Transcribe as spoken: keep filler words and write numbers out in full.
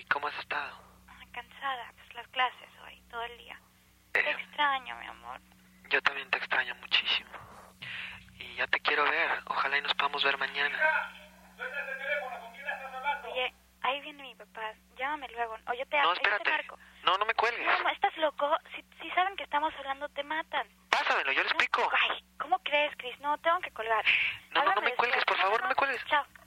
¿Y cómo has estado? Ay, cansada, pues las clases hoy, todo el día. Eh, Te extraño, mi amor. Yo también te extraño muchísimo. Y ya te quiero ver. Ojalá y nos podamos ver mañana. Oye, ahí viene mi papá. Llámame luego. O yo te No, yo espérate. te marco. No, no me cuelgues. No, ¿estás loco? Si, si saben que estamos hablando, te matan. Pásamelo, yo le No, explico. ay, ¿cómo crees, Chris? No, tengo que colgar. No, no, no Háblame me cuelgues, después. por favor, no me cuelgues. Chao.